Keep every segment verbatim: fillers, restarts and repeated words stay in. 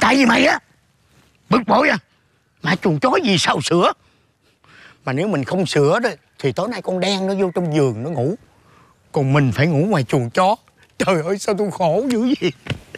Tại vì mày á bực bội à. Mà chuồng chó gì sao sửa. Mà nếu mình không sửa đó thì tối nay con đen nó vô trong giường nó ngủ, còn mình phải ngủ ngoài chuồng chó. Trời ơi sao tôi khổ dữ vậy.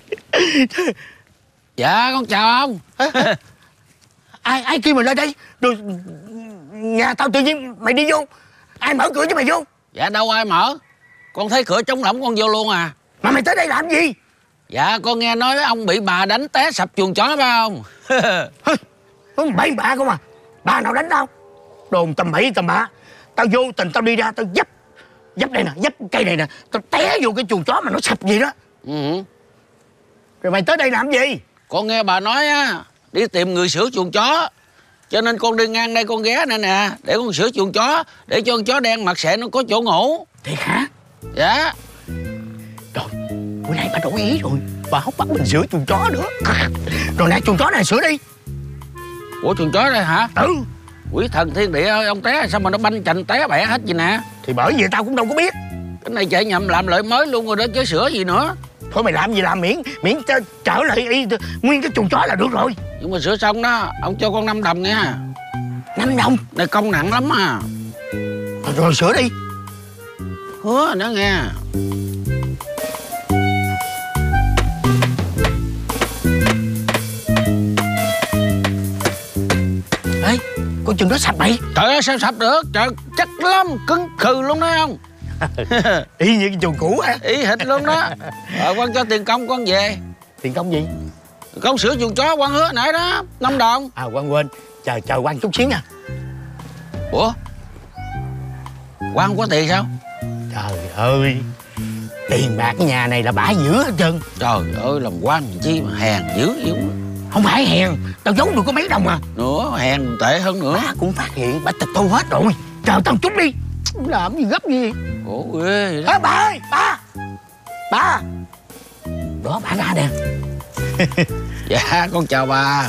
Dạ con chào ông. Ai ai kêu mày lên đây? Rồi nhà tao tự nhiên mày đi vô, ai mở cửa cho mày vô? Dạ đâu ai mở, con thấy cửa trống lỏng con vô luôn à. Mà mày tới đây làm gì? Dạ con nghe nói ông bị bà đánh té sập chuồng chó phải không? Không bậy bạ không à. Bà nào đánh đâu. Đồn tầm bậy tầm bạ. Tao vô tình tao đi ra tao dấp dấp đây nè, dấp cây này nè, tao té vô cái chuồng chó mà nó sập gì đó. Ừ. Rồi mày tới đây làm gì? Con nghe bà nói á đi tìm người sửa chuồng chó, cho nên con đi ngang đây con ghé nè nè để con sửa chuồng chó, để cho con chó đen mặt sệ nó có chỗ ngủ. Thiệt hả? Dạ. Rồi bữa nay bà đổi ý rồi, bà không bắt mình sửa chuồng chó nữa. Rồi nè chuồng chó này sửa đi. Ủa chuồng chó đây hả? Ừ. Quỷ thần thiên địa ơi, ông té sao mà nó banh chành té bẻ hết gì nè. Thì bởi vì tao cũng đâu có biết. Cái này chạy nhầm làm lại mới luôn rồi đó chứ sửa gì nữa. Thôi mày làm gì làm, miễn miễn cho trở lại y nguyên cái chuồng chó là được rồi. Nhưng mà sửa xong đó ông cho con năm đồng nha. Năm đồng? Này công nặng lắm à. Rồi, rồi sửa đi. Hứa nữa nghe. Ê, con chừng đó sập mày. Trời ơi sao sập được, trời chắc lắm, cứng khừ luôn đó không. Y như cái chuồng cũ á. Y hệt luôn đó. Rồi quan cho tiền công con về. Tiền công gì? Con sửa chuồng chó quan hứa nãy đó, năm đồng. À quan quên, chờ chờ quan chút xíu nha. Ủa quan không có tiền sao? Trời ơi, tiền bạc cái nhà này là bả dữ hết trơn. Trời ơi làm quan chi mà hèn dữ yếu. Không phải hèn, tao giấu được có mấy đồng à. Nữa hèn tệ hơn nữa. Bả cũng phát hiện, bả tịch thu hết rồi. Chờ tao chút đi. Làm gì gấp gì. Ủa ghê vậy đó. Ê bà ơi, bà Bà đó bà ra nè. Dạ con chào bà.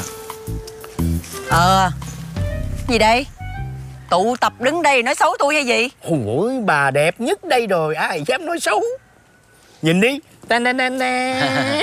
Ờ gì đây? Tụ tập đứng đây nói xấu tôi hay gì? Ôi bà đẹp nhất đây rồi, ai dám nói xấu. Nhìn đi. Ta na na na.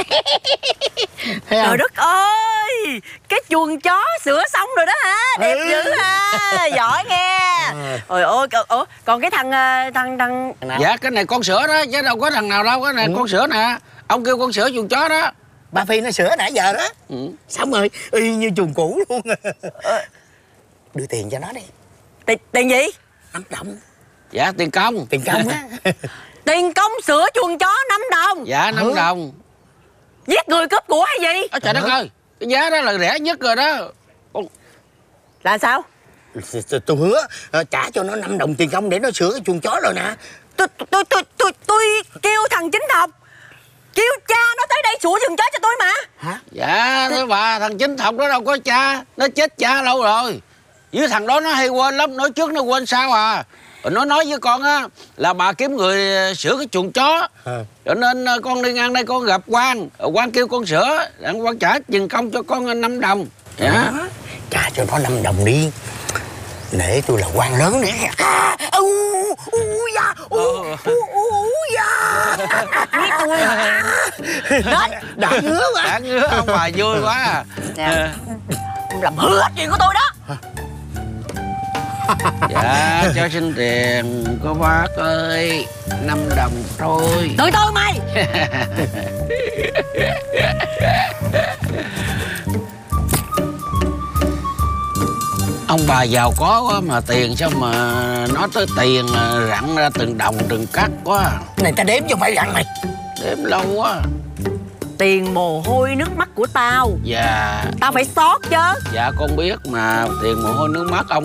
Trời đất ơi, cái chuồng chó sửa xong rồi đó hả? Đẹp Ừ. dữ ha. Giỏi nghe. Ôi ôi, ủa, còn cái thằng thằng thằng Dạ cái này con sửa đó chứ đâu có thằng nào đâu. Cái này Ừ. con sửa nè. Ông kêu con sửa chuồng chó đó. Bà Phi nó sửa nãy giờ đó. Ừ. Xong rồi, y như chuồng cũ luôn. Đưa tiền cho nó đi. tiền, tiền gì? Năm đồng. Dạ tiền công. Tiền công á. Tiền công sửa chuồng chó năm đồng. Dạ năm Ừ. đồng. Giết người cướp của hay gì? Ơ trời đất ơi, cái giá đó là rẻ nhất rồi đó. Con... Là sao? Tôi hứa ờ, trả cho nó năm đồng tiền công để nó sửa cái chuồng chó rồi nè. Tôi tôi tôi tôi tôi kêu thằng Chính Thọc, kêu cha nó tới đây sửa chuồng chó cho tôi mà. Hả? Dạ thưa bà, thằng Chính Thọc đó đâu có cha. Nó chết cha lâu rồi. Với thằng đó nó hay quên lắm, nói trước nó quên sau à. Rồi nó nói với con á là bà kiếm người sửa cái chuồng chó. À. Cho nên con đi ngang đây con gặp Quang, Quang kêu con sửa, đặng Quang trả tiền công cho con năm đồng. Dạ. Trả cho nó năm đồng đi. Nể tôi là quan lớn nè. À, u u da, u u u da. Biết tôi hả? Đó, Đã ngứa quá. Đã ngứa ông bà vui quá à. nè, ông làm hư hết chuyện của tôi đó. Dạ cho xin tiền cô bác ơi, năm đồng thôi. Tụi tôi mày. Ông bà giàu có quá mà tiền sao mà nói tới tiền rặn ra từng đồng từng cắt quá. Này ta đếm cho phải rặn mày. Đếm lâu quá. Tiền mồ hôi nước mắt của tao, Dạ. tao phải xót chứ. Dạ con biết mà tiền mồ hôi nước mắt ông